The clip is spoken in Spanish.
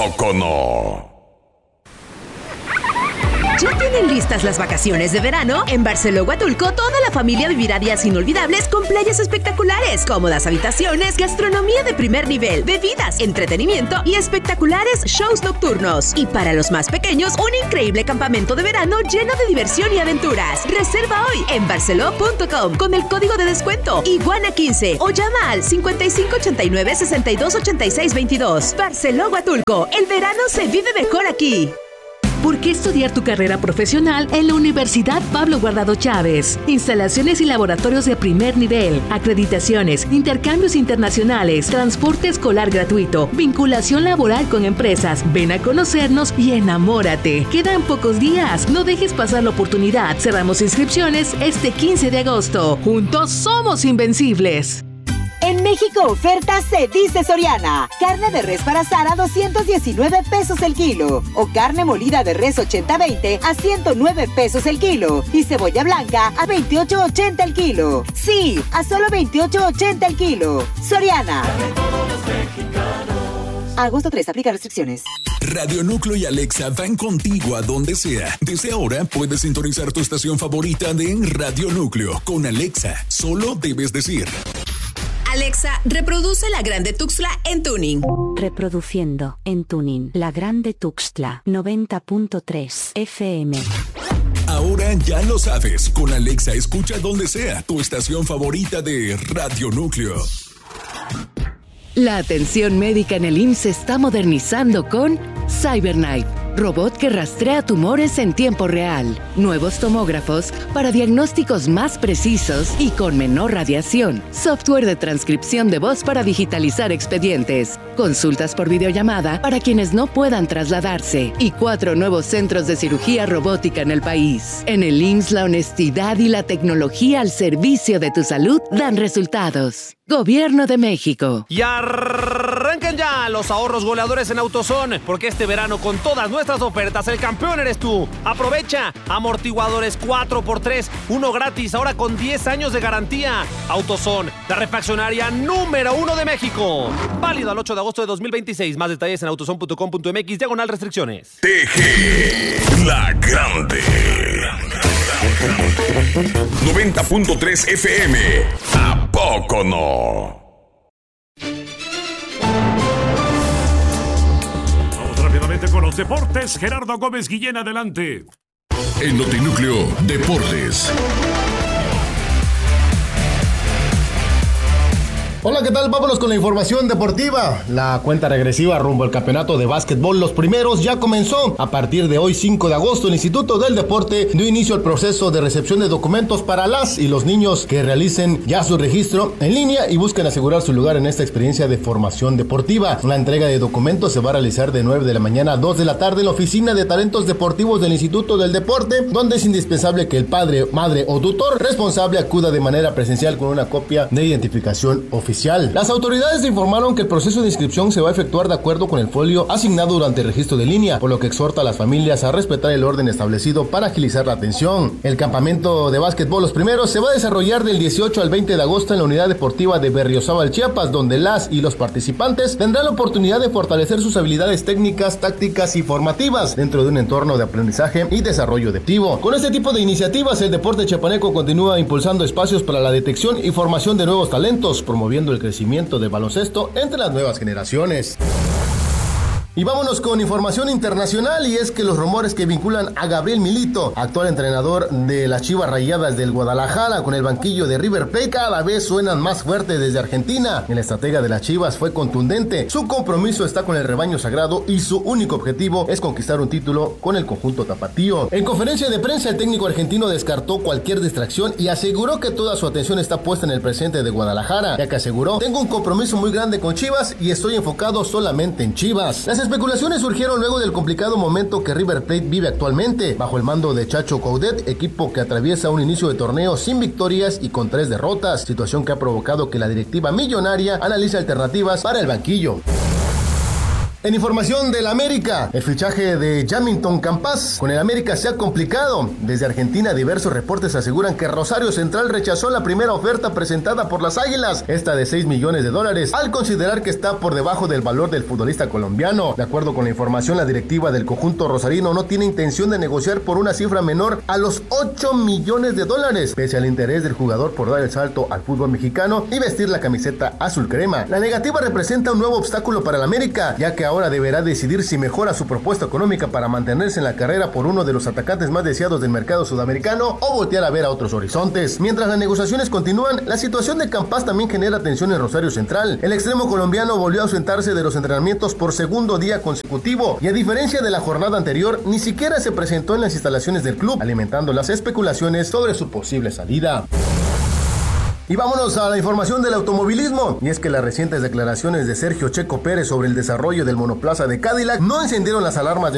poco no? ¿Ya tienen listas las vacaciones de verano? En Barceló Huatulco, toda la familia vivirá días inolvidables con playas espectaculares, cómodas habitaciones, gastronomía de primer nivel, bebidas, entretenimiento y espectaculares shows nocturnos. Y para los más pequeños, un increíble campamento de verano lleno de diversión y aventuras. Reserva hoy en barceló.com con el código de descuento Iguana15 o llama al 5589-628622. Barceló Huatulco, el verano se vive mejor aquí. ¿Por qué estudiar tu carrera profesional en la Universidad Pablo Guardado Chávez? Instalaciones y laboratorios de primer nivel, acreditaciones, intercambios internacionales, transporte escolar gratuito, vinculación laboral con empresas. Ven a conocernos y enamórate. Quedan pocos días. No dejes pasar la oportunidad. Cerramos inscripciones este 15 de agosto. Juntos somos invencibles. En México oferta se dice Soriana. Carne de res para asar a 219 pesos el kilo. O carne molida de res 80-20 a 109 pesos el kilo. Y cebolla blanca a 28.80 el kilo. Sí, a solo 28.80 el kilo. Soriana. Agosto 3, aplica restricciones. Radio Núcleo y Alexa van contigo a donde sea. Desde ahora puedes sintonizar tu estación favorita de Radio Núcleo. Con Alexa, solo debes decir: Alexa, reproduce La Grande Tuxtla en tuning. Reproduciendo en tuning La Grande Tuxtla 90.3 FM. Ahora ya lo sabes. Con Alexa escucha donde sea tu estación favorita de Radio Núcleo. La atención médica en el IMSS se está modernizando con CyberKnife, robot que rastrea tumores en tiempo real. Nuevos tomógrafos para diagnósticos más precisos y con menor radiación. Software de transcripción de voz para digitalizar expedientes. Consultas por videollamada para quienes no puedan trasladarse. Y 4 nuevos centros de cirugía robótica en el país. En el IMSS, la honestidad y la tecnología al servicio de tu salud dan resultados. Gobierno de México. Y arrancan ya los ahorros goleadores en AutoZone, porque este verano con todas nuestras ofertas el campeón eres tú. Aprovecha amortiguadores 4x3, uno gratis, ahora con 10 años de garantía. AutoZone, la refaccionaria número 1 de México. Válido al 8 de agosto de 2026. Más detalles en autozone.com.mx/restricciones. TG La Grande 90.3 FM. ¿A poco no? Vamos rápidamente con los deportes. Gerardo Gómez Guillén, adelante. En Notinúcleo Deportes. Hola, ¿qué tal? Vámonos con la información deportiva. La cuenta regresiva rumbo al campeonato de básquetbol, los primeros, ya comenzó. A partir de hoy, 5 de agosto, el Instituto del Deporte dio inicio al proceso de recepción de documentos para las y los niños que realicen ya su registro en línea y busquen asegurar su lugar en esta experiencia de formación deportiva. La entrega de documentos se va a realizar de 9 de la mañana a 2 de la tarde en la oficina de talentos deportivos del Instituto del Deporte, donde es indispensable que el padre, madre o tutor responsable acuda de manera presencial con una copia de identificación oficial. Las autoridades informaron que el proceso de inscripción se va a efectuar de acuerdo con el folio asignado durante el registro de línea, por lo que exhorta a las familias a respetar el orden establecido para agilizar la atención. El campamento de básquetbol Los Primeros se va a desarrollar del 18 al 20 de agosto en la unidad deportiva de Berriozábal, Chiapas, donde las y los participantes tendrán la oportunidad de fortalecer sus habilidades técnicas, tácticas y formativas dentro de un entorno de aprendizaje y desarrollo deportivo. Con este tipo de iniciativas, el deporte chiapaneco continúa impulsando espacios para la detección y formación de nuevos talentos, promoviendo el crecimiento del baloncesto entre las nuevas generaciones. Y vámonos con información internacional, y es que los rumores que vinculan a Gabriel Milito, actual entrenador de las Chivas Rayadas del Guadalajara, con el banquillo de River Plate, cada vez suenan más fuertes desde Argentina. El estratega de las Chivas fue contundente: su compromiso está con el rebaño sagrado y su único objetivo es conquistar un título con el conjunto tapatío. En conferencia de prensa, el técnico argentino descartó cualquier distracción y aseguró que toda su atención está puesta en el presente de Guadalajara, ya que aseguró: tengo un compromiso muy grande con Chivas y estoy enfocado solamente en Chivas. Las especulaciones surgieron luego del complicado momento que River Plate vive actualmente, bajo el mando de Chacho Coudet, equipo que atraviesa un inicio de torneo sin victorias y con 3 derrotas, situación que ha provocado que la directiva millonaria analice alternativas para el banquillo. En información del América, el fichaje de Jamilton Campas con el América se ha complicado. Desde Argentina, diversos reportes aseguran que Rosario Central rechazó la primera oferta presentada por las Águilas, esta de $6 millones, al considerar que está por debajo del valor del futbolista colombiano. De acuerdo con la información, la directiva del conjunto rosarino no tiene intención de negociar por una cifra menor a los $8 millones, pese al interés del jugador por dar el salto al fútbol mexicano y vestir la camiseta azul crema. La negativa representa un nuevo obstáculo para el América, ya que ahora deberá decidir si mejora su propuesta económica para mantenerse en la carrera por uno de los atacantes más deseados del mercado sudamericano o voltear a ver a otros horizontes. Mientras las negociaciones continúan, la situación de Campas también genera tensión en Rosario Central. El extremo colombiano volvió a ausentarse de los entrenamientos por segundo día consecutivo y, a diferencia de la jornada anterior, ni siquiera se presentó en las instalaciones del club, alimentando las especulaciones sobre su posible salida. Y vámonos a la información del automovilismo. Y es que las recientes declaraciones de Sergio Checo Pérez sobre el desarrollo del monoplaza de Cadillac no encendieron las alarmas de